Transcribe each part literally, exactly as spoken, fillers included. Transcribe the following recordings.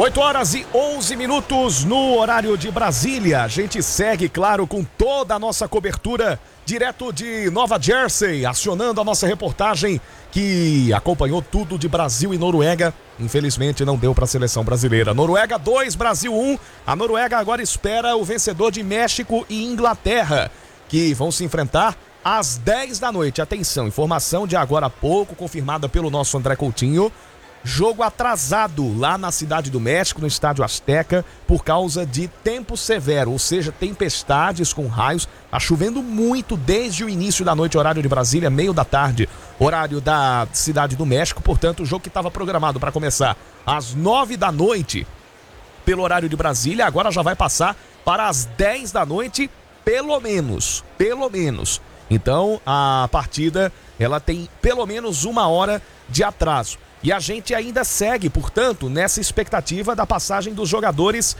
oito horas e onze minutos no horário de Brasília. A gente segue, claro, com toda a nossa cobertura direto de Nova Jersey, acionando a nossa reportagem que acompanhou tudo de Brasil e Noruega. Infelizmente não deu para a seleção brasileira. Noruega dois, Brasil um. A Noruega agora espera o vencedor de México e Inglaterra, que vão se enfrentar às dez da noite. Atenção, informação de agora há pouco, confirmada pelo nosso André Coutinho. Jogo atrasado lá na Cidade do México, no Estádio Azteca, por causa de tempo severo, ou seja, tempestades com raios. Tá chovendo muito desde o início da noite, horário de Brasília, meio da tarde, horário da Cidade do México. Portanto, o jogo que estava programado para começar às nove da noite, pelo horário de Brasília, agora já vai passar para as dez da noite, pelo menos, pelo menos. Então, a partida, ela tem pelo menos uma hora de atraso. E a gente ainda segue, portanto, nessa expectativa da passagem dos jogadores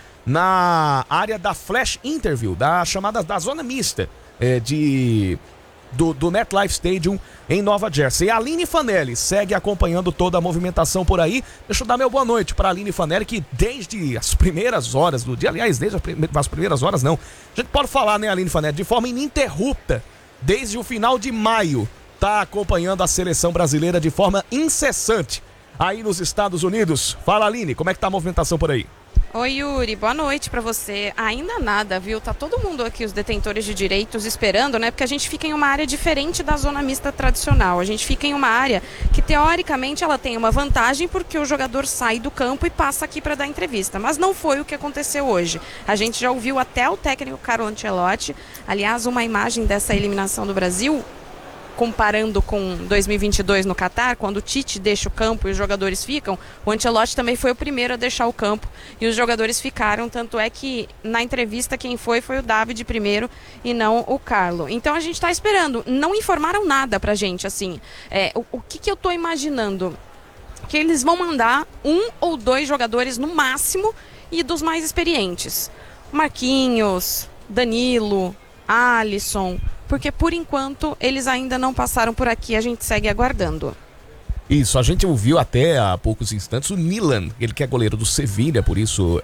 na área da flash interview, da chamada da zona mista é, de, do, do MetLife Stadium em Nova Jersey. E a Aline Fanelli segue acompanhando toda a movimentação por aí. Deixa eu dar meu boa noite para a Aline Fanelli, que desde as primeiras horas do dia, aliás, desde as primeiras horas não, a gente pode falar, né, Aline Fanelli, de forma ininterrupta, desde o final de maio, está acompanhando a seleção brasileira de forma incessante aí nos Estados Unidos. Fala, Aline, como é que tá a movimentação por aí? Oi, Yuri, boa noite pra você. Ainda nada, viu? Tá todo mundo aqui, os detentores de direitos, esperando, né? Porque a gente fica em uma área diferente da zona mista tradicional. A gente fica em uma área que, teoricamente, ela tem uma vantagem porque o jogador sai do campo e passa aqui para dar entrevista. Mas não foi o que aconteceu hoje. A gente já ouviu até o técnico Carlo Ancelotti. Aliás, uma imagem dessa eliminação do Brasil, comparando com dois mil e vinte e dois no Catar, quando o Tite deixa o campo e os jogadores ficam, o Ancelotti também foi o primeiro a deixar o campo e os jogadores ficaram, tanto é que na entrevista quem foi foi o David primeiro e não o Carlo. Então a gente está esperando, não informaram nada pra gente, assim, é, o, o que que eu tô imaginando? Que eles vão mandar um ou dois jogadores no máximo e dos mais experientes. Marquinhos, Danilo, Alisson, porque por enquanto eles ainda não passaram por aqui, a gente segue aguardando. Isso, a gente ouviu até há poucos instantes o Milan, ele que é goleiro do Sevilha, por isso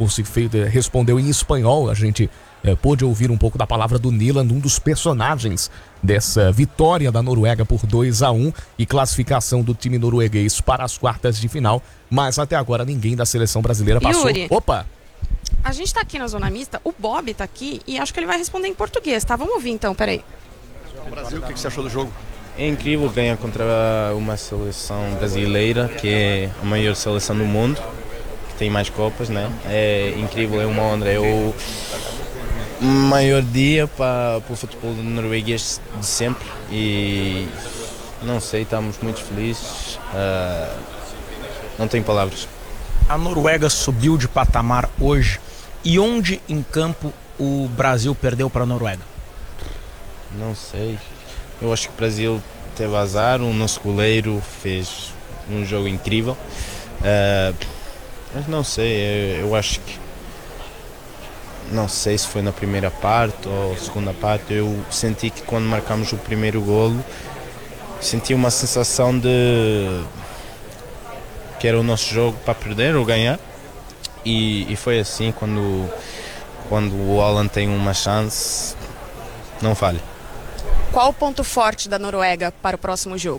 uh, respondeu em espanhol. A gente uh, pôde ouvir um pouco da palavra do Milan, um dos personagens dessa vitória da Noruega por dois a um e classificação do time norueguês para as quartas de final, mas até agora ninguém da seleção brasileira passou. Yuri, Opa! A gente tá aqui na zona mista, o Bob tá aqui e acho que ele vai responder em português, tá? Vamos ouvir então, peraí. Brasil, o que você achou do jogo? É incrível ganhar contra uma seleção brasileira, que é a maior seleção do mundo, que tem mais copas, né? É incrível, é uma honra, é o maior dia para, para o futebol norueguês de sempre e não sei, estamos muito felizes, uh, não tenho palavras. A Noruega subiu de patamar hoje. E onde em campo o Brasil perdeu para a Noruega? Não sei. Eu acho que o Brasil teve azar. O nosso goleiro fez um jogo incrível. Uh, mas não sei. Eu, eu acho que... Não sei se foi na primeira parte ou segunda parte. Eu senti que quando marcamos o primeiro golo, senti uma sensação de... que era o nosso jogo para perder ou ganhar, e, e foi assim. Quando, quando o Haaland tem uma chance, não falha. Qual o ponto forte da Noruega para o próximo jogo?